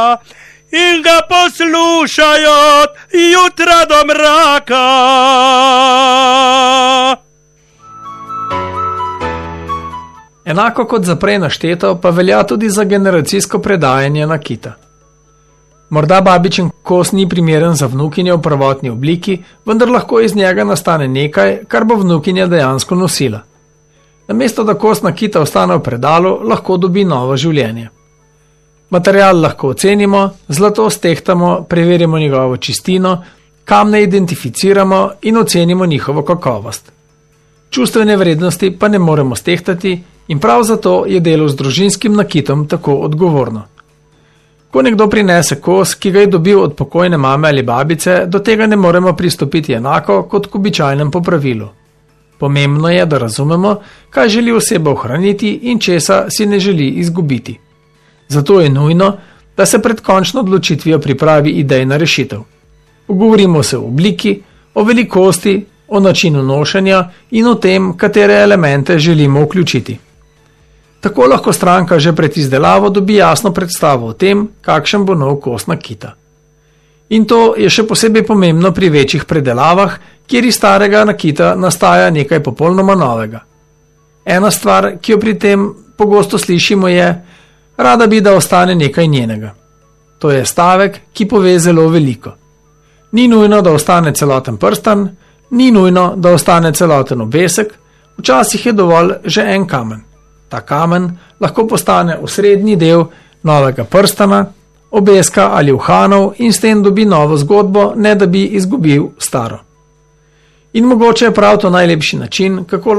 in ga poslušajo jutra do mraka. Enako kot za prej našteto, pa velja tudi za generacijsko predajanje nakita. Morda babičin kos ni primeren za vnukinjo v prvotni obliki, vendar lahko iz njega nastane nekaj, kar bo vnukinja dejansko nosila. Namesto da kos nakita ostane v predalu, lahko dobi novo življenje. Material lahko ocenimo, zlato stehtamo, preverimo njegovo čistino, kamne identificiramo in ocenimo njihovo kakovost. Čustvene vrednosti pa ne moremo stehtati in prav zato je delo z družinskim nakitom tako odgovorno. Ko nekdo prinese kos, ki ga je dobil od pokojne mame ali babice, do tega ne moremo pristopiti enako kot k običajnem popravilu. Pomembno je, da razumemo, kaj želi oseba ohraniti in česa si ne želi izgubiti. Zato je nujno, da se pred končno odločitvijo pripravi idejna rešitev. Pogovorimo se o obliki, o velikosti, o načinu nošenja in o tem, katere elemente želimo vključiti. Tako lahko stranka že pred izdelavo dobi jasno predstavo o tem, kakšen bo nov kos nakita. In to je še posebej pomembno pri večjih predelavah, kjer iz starega nakita nastaja nekaj popolnoma novega. Ena stvar, ki jo pri tem pogosto slišimo je: rada bi, da ostane nekaj njenega. To je stavek, ki pove zelo veliko. Ni nujno, da ostane celoten prstan, ni nujno, da ostane celoten obesek, včasih je dovolj že en kamen. Ta kamen lahko postane osrednji del novega prstana, obeska ali uhanov in s tem dobi novo zgodbo, ne da bi izgubil staro. In mogoče je prav to najlepši način, kako